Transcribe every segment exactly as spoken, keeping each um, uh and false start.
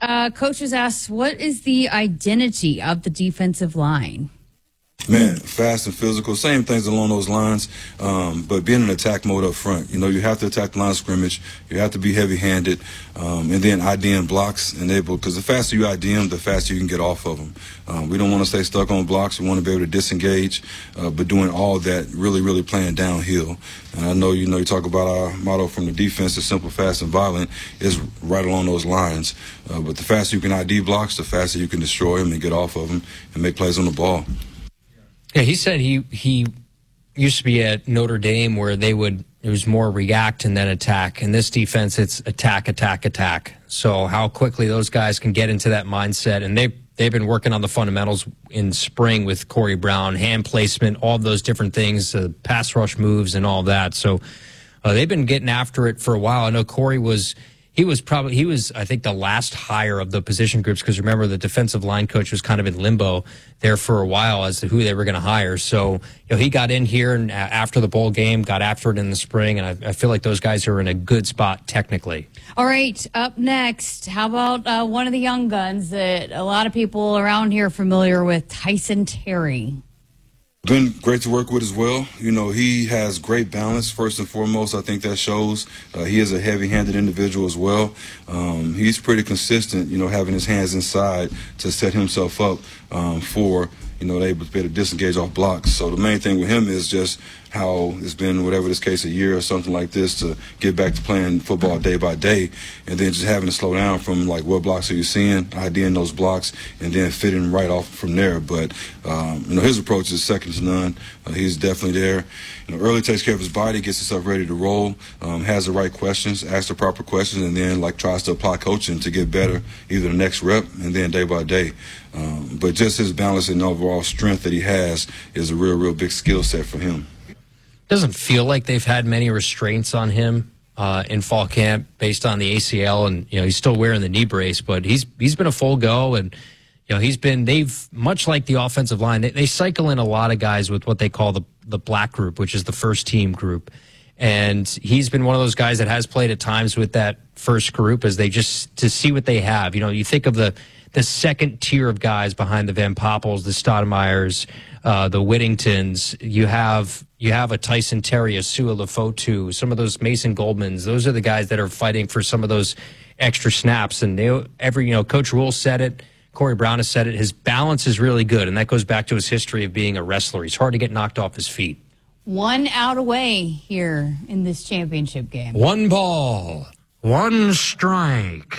uh, coach was asked, what is the identity of the defensive line? Man, fast and physical, same things along those lines, um, but being in attack mode up front. You know, you have to attack the line of scrimmage. You have to be heavy-handed, um, and then IDing blocks and able, because the faster you I D them, the faster you can get off of them. Um, we don't want to stay stuck on blocks. We want to be able to disengage, uh, but doing all that, really, really playing downhill. And I know, you know, you talk about our motto from the defense, is simple, fast, and violent, is right along those lines. Uh, but the faster you can I D blocks, the faster you can destroy them and get off of them and make plays on the ball. Yeah, he said he he used to be at Notre Dame where they would it was more react and then attack. In this defense, it's attack, attack, attack. So how quickly those guys can get into that mindset, and they they've been working on the fundamentals in spring with Corey Brown, hand placement, all those different things, uh, pass rush moves, and all that. So uh, they've been getting after it for a while. I know Corey was. He was probably, he was, I think, the last hire of the position groups, because remember, the defensive line coach was kind of in limbo there for a while as to who they were going to hire. So, you know, he got in here and after the bowl game, got after it in the spring, and I, I feel like those guys are in a good spot technically. All right, up next, how about uh, one of the young guns that a lot of people around here are familiar with, Tyson Terry? Been great to work with as well. You know, he has great balance, first and foremost. I think that shows. Uh, he is a heavy-handed individual as well. Um, he's pretty consistent, you know, having his hands inside to set himself up um, for, you know, able to be able to disengage off blocks. So the main thing with him is just how it's been, whatever this case, a year or something like this, to get back to playing football day by day, and then just having to slow down from, like, what blocks are you seeing, IDing those blocks, and then fitting right off from there. But, um, you know, his approach is second to none. Uh, he's definitely there. You know, early takes care of his body, gets himself ready to roll, um, has the right questions, asks the proper questions, and then, like, tries to apply coaching to get better, either the next rep and then day by day. Um, but just his balance and overall strength that he has is a real, real big skill set for him. Doesn't feel like they've had many restraints on him uh, in fall camp based on the A C L, and you know he's still wearing the knee brace, but he's he's been a full go, and you know he's been they've much like the offensive line, they, they cycle in a lot of guys with what they call the the black group, which is the first team group, and he's been one of those guys that has played at times with that first group as they just to see what they have. You know, you think of the the second tier of guys behind the Van Poppels, the Stoudemires, uh, the Whittingtons. You have you have a Tyson Terry, a Sua Lefotu, some of those Mason Goldmans. Those are the guys that are fighting for some of those extra snaps. And they, every you know, Coach Rule said it. Corey Brown has said it. His balance is really good, and that goes back to his history of being a wrestler. He's hard to get knocked off his feet. One out away here in this championship game. One ball, one strike.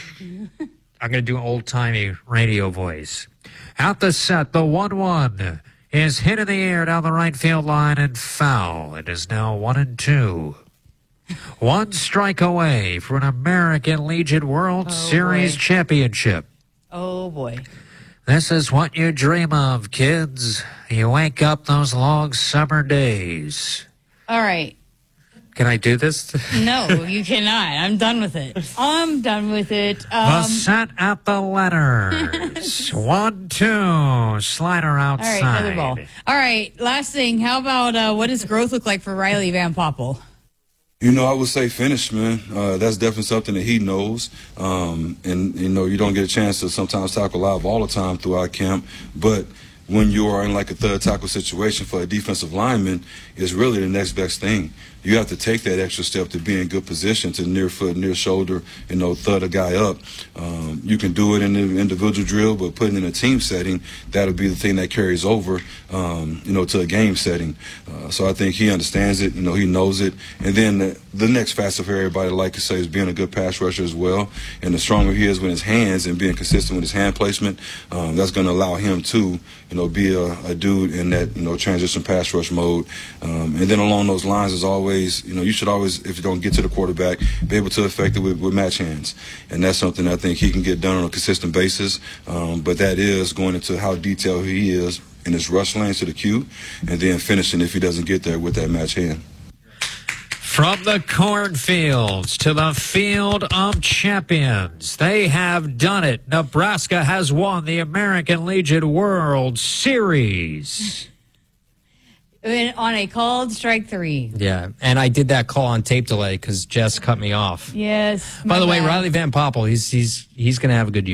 I'm going to do an old-timey radio voice. At the set, the one one is hit in the air down the right field line and foul. It is now one and two. One strike away for an American Legion World oh, Series boy. Championship. Oh, boy. This is what you dream of, kids. You wake up those long summer days. All right. Can I do this? No, you cannot. I'm done with it. I'm done with it. Um, the set at the letters. One, two. Slider outside. All right, another ball. All right, last thing. How about uh, what does growth look like for Riley Van Poppel? You know, I would say finish, man. Uh, that's definitely something that he knows. Um, and, you know, you don't get a chance to sometimes tackle live all the time throughout camp. But when you are in like a third tackle situation for a defensive lineman, it's really the next best thing. You have to take that extra step to be in good position to near foot, near shoulder, you know, thud a guy up. Um, you can do it in the individual drill, but putting in a team setting, that'll be the thing that carries over, um, you know, to a game setting. Uh, so I think he understands it, you know, he knows it. And then the, the next factor for everybody, like to say, is being a good pass rusher as well. And the stronger he is with his hands and being consistent with his hand placement, um, that's going to allow him to, you know, be a, a dude in that, you know, transition pass rush mode. Um, and then along those lines, as always, you know, you should always, if you don't get to the quarterback, be able to affect it with, with match hands. And that's something I think he can get done on a consistent basis. Um, but that is going into how detailed he is in his rush lanes to the cue, and then finishing if he doesn't get there with that match hand. From the cornfields to the field of champions, they have done it. Nebraska has won the American Legion World Series. On a called strike three. Yeah, and I did that call on tape delay because Jess cut me off. Yes. By the way, bad. Riley Van Poppel, he's he's he's going to have a good year.